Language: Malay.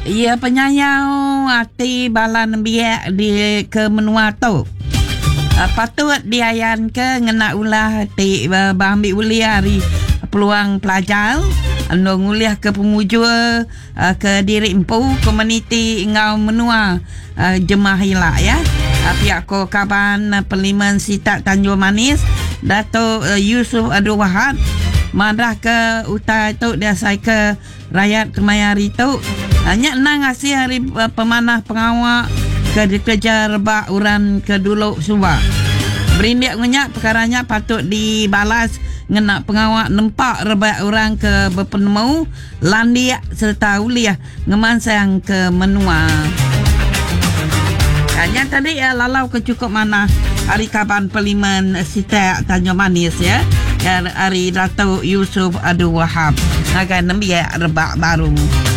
Ia penyayau hati balan biak di ke menua tu. Patut diayan ke ngena ulah hati ambil uliah hari peluang pelajar. Nguliah ke pemujua ke diri empu komuniti ngau menua jemaah hilak ya. Pihak ko kaban Parlimen Sitat Tanjung Manis Datuk Yusuf Abdul Wahab madah ke utai tu dia sai ke rakyat kemayari tu hanya nang ngasih hari pemanah pengawak ke dikejar rebak uran ke dulu Subah. Berindik ngenyak perkaranya patut dibalas ngena pengawak nempak rebak orang ke berpenemu landiak serta uliah ngemansang ke menua. Hanya tadi ya lalau ke cukup mana hari kaban Parlimen Sitat Tanjung Manis ya. Hari Datuk Yusuf Abdul Wahab akan nembiak rebak baru.